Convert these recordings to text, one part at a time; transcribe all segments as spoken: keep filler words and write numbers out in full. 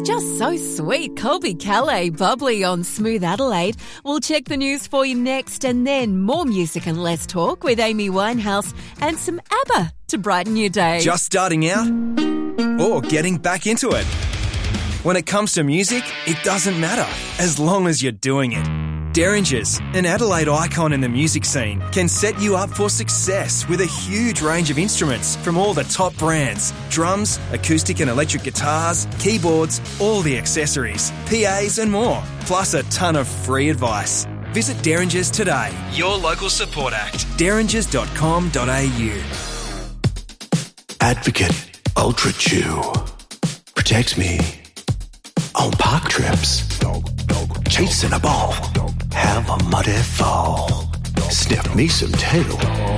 just so sweet. Colby Calais, bubbly on Smooth Adelaide. We'll check the news for you next, and then more music and less talk with Amy Winehouse and some ABBA to brighten your day. Just starting out or getting back into it? When it comes to music, it doesn't matter as long as you're doing it. Derringers, an Adelaide icon in the music scene, can set you up for success with a huge range of instruments from all the top brands. Drums, acoustic and electric guitars, keyboards, all the accessories, P As and more, plus a ton of free advice. Visit Derringers today, your local support act, derringers dot com dot a u. Advocate Ultra Chew protects me on park trips, chasing a ball, have a muddy fall, sniff me some tail,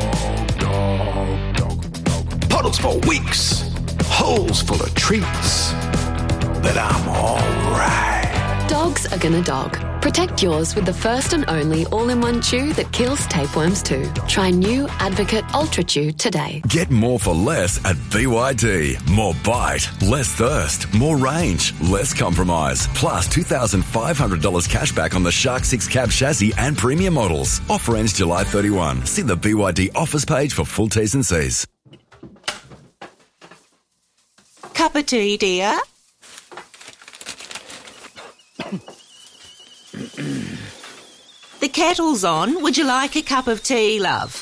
puddles for weeks, holes full of treats, but I'm alright. Dogs are gonna dog. Protect yours with the first and only all-in-one chew that kills tapeworms too. Try new Advocate Ultra Chew today. Get more for less at B Y D. More bite, less thirst, more range, less compromise. Plus two thousand five hundred dollars cash back on the Shark six cab chassis and premium models. Offer ends July thirty-first. See the B Y D offers page for full T's and C's. Cup of tea, dear? The kettle's on. Would you like a cup of tea, love?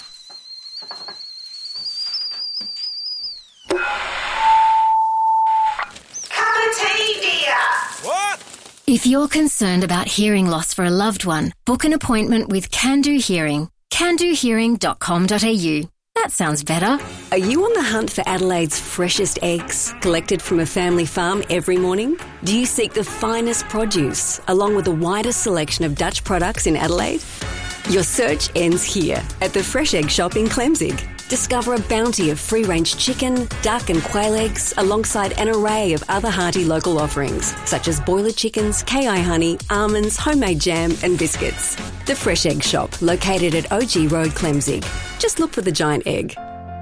Cup of tea, dear. What? If you're concerned about hearing loss for a loved one, book an appointment with Can Do Hearing. can do hearing dot com dot a u. That sounds better. Are you on the hunt for Adelaide's freshest eggs, collected from a family farm every morning? Do you seek the finest produce, along with the widest selection of Dutch products in Adelaide? Your search ends here, at the Fresh Egg Shop in Clemzig. Discover a bounty of free-range chicken, duck and quail eggs, alongside an array of other hearty local offerings, such as boiler chickens, K I honey, almonds, homemade jam and biscuits. The Fresh Egg Shop, located at O G Road, Clemzig. Just look for the giant egg.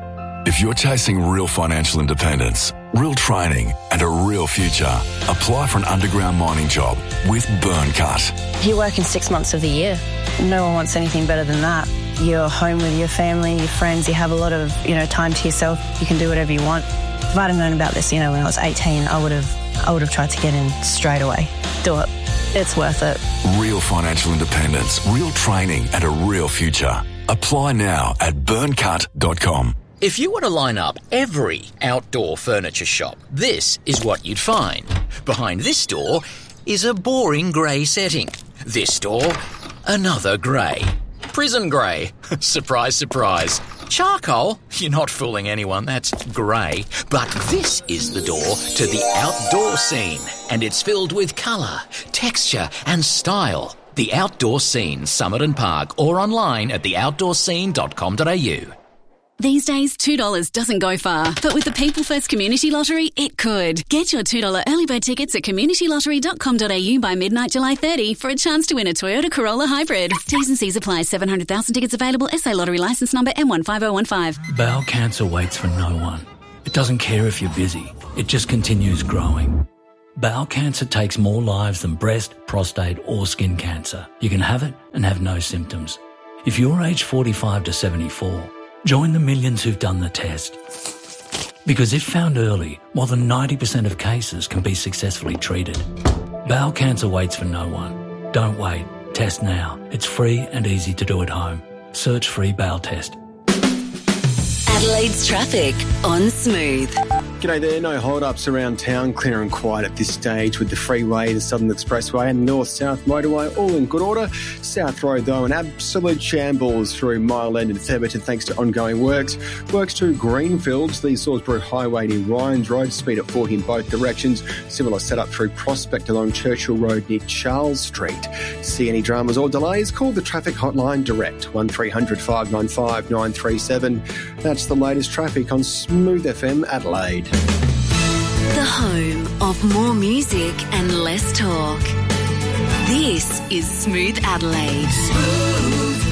If you're chasing real financial independence, real training and a real future, apply for an underground mining job with Burncut. You work in six months of the year. No one wants anything better than that. You're home with your family, your friends, you have a lot of, you know, time to yourself. You can do whatever you want. If I'd have known about this, you know, when I was eighteen, I would have I would have tried to get in straight away. Do it. It's worth it. Real financial independence, real training and a real future. Apply now at burncut dot com. If you were to line up every outdoor furniture shop, this is what you'd find. Behind this door is a boring grey setting. This door, another grey. Prison grey. Surprise, surprise. Charcoal? You're not fooling anyone, that's grey. But this is the door to the outdoor scene, and it's filled with colour, texture and style. The Outdoor Scene, Summit and Park, or online at the outdoor scene dot com dot a u. These days, two dollars doesn't go far, but with the People First Community Lottery, it could. Get your two dollars early bird tickets at community lottery dot com dot a u by midnight July thirtieth for a chance to win a Toyota Corolla Hybrid. T's and C's apply. seven hundred thousand tickets available. S A Lottery licence number M one five zero one five. Bowel cancer waits for no one. It doesn't care if you're busy. It just continues growing. Bowel cancer takes more lives than breast, prostate or skin cancer. You can have it and have no symptoms. If you're aged forty-five to seventy-four, join the millions who've done the test. Because if found early, more than ninety percent of cases can be successfully treated. Bowel cancer waits for no one. Don't wait. Test now. It's free and easy to do at home. Search free bowel test. Adelaide's traffic on Smooth. G'day there, no hold-ups around town, clear and quiet at this stage with the freeway, the Southern Expressway and the North-South Motorway all in good order. South Road though, an absolute shambles through Mile End and Theberton thanks to ongoing works. Works to Greenfields, the Salisbury Highway near Ryan's Road, speed at forty in both directions. Similar setup through Prospect along Churchill Road near Charles Street. See any dramas or delays? Call the traffic hotline direct, one three hundred five nine five nine three seven. That's the latest traffic on Smooth F M Adelaide. The home of more music and less talk. This is Smooth Adelaide. Smooth.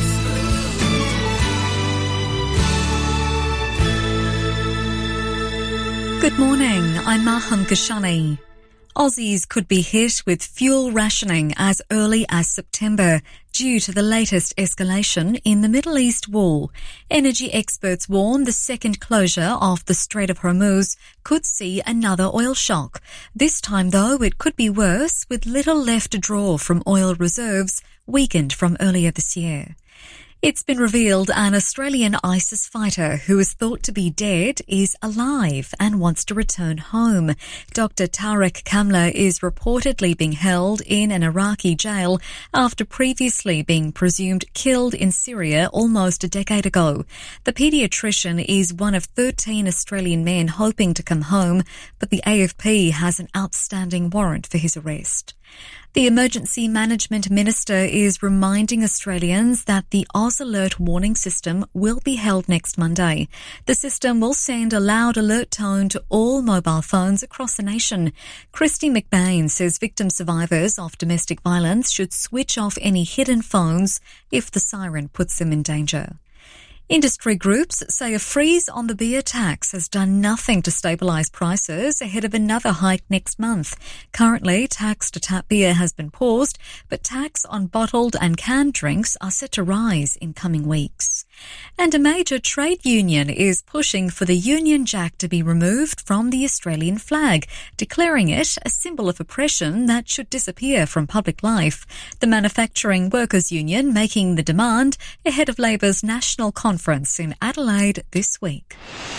Good morning, I'm Maham Kashani. Aussies could be hit with fuel rationing as early as September due to the latest escalation in the Middle East war. Energy experts warn the second closure of the Strait of Hormuz could see another oil shock. This time, though, it could be worse, with little left to draw from oil reserves weakened from earlier this year. It's been revealed an Australian ISIS fighter who is thought to be dead is alive and wants to return home. Doctor Tarek Kamla is reportedly being held in an Iraqi jail after previously being presumed killed in Syria almost a decade ago. The paediatrician is one of thirteen Australian men hoping to come home, but the A F P has an outstanding warrant for his arrest. The Emergency Management Minister is reminding Australians that the Oz Alert warning system will be held next Monday. The system will send a loud alert tone to all mobile phones across the nation. Christy McBain says victim survivors of domestic violence should switch off any hidden phones if the siren puts them in danger. Industry groups say a freeze on the beer tax has done nothing to stabilise prices ahead of another hike next month. Currently, tax to tap beer has been paused, but tax on bottled and canned drinks are set to rise in coming weeks. And a major trade union is pushing for the Union Jack to be removed from the Australian flag, declaring it a symbol of oppression that should disappear from public life. The Manufacturing Workers Union making the demand ahead of Labor's national conference in Adelaide this week.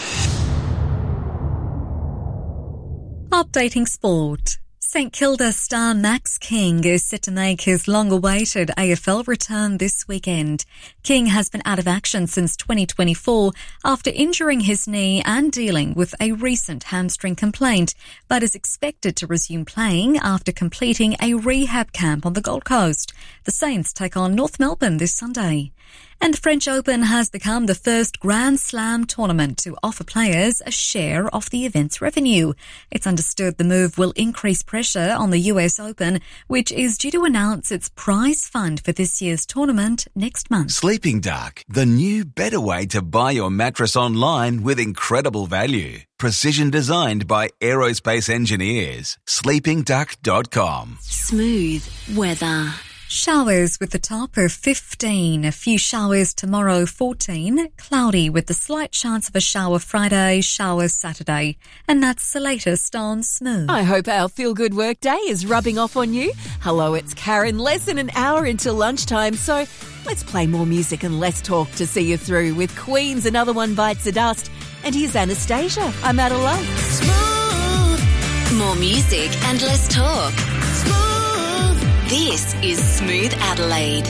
Updating sport. St Kilda star Max King is set to make his long-awaited A F L return this weekend. King has been out of action since twenty twenty-four after injuring his knee and dealing with a recent hamstring complaint, but is expected to resume playing after completing a rehab camp on the Gold Coast. The Saints take on North Melbourne this Sunday. And the French Open has become the first Grand Slam tournament to offer players a share of the event's revenue. It's understood the move will increase pressure on the U S Open, which is due to announce its prize fund for this year's tournament next month. Sleeping Duck, the new better way to buy your mattress online with incredible value. Precision designed by aerospace engineers. sleeping duck dot com. Smooth weather. Showers with the top of fifteen, a few showers tomorrow fourteen, cloudy with the slight chance of a shower Friday, showers Saturday. And that's the latest on Smooth. I hope our feel-good work day is rubbing off on you. Hello, it's Karen, less than an hour until lunchtime, so let's play more music and less talk to see you through with Queen's Another One Bites the Dust. And here's Anastasia. I'm Adela. Smooth. More music and less talk. Smooth. This is Smooth Adelaide.